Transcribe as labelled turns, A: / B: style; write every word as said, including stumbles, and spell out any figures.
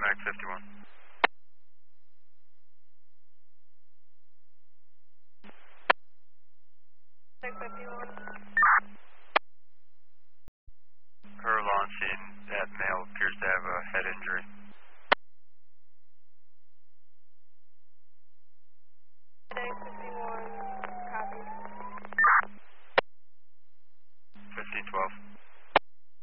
A: Mac fifty-one.
B: Mac fifty-one.
A: Her launching, that male appears to have a head injury.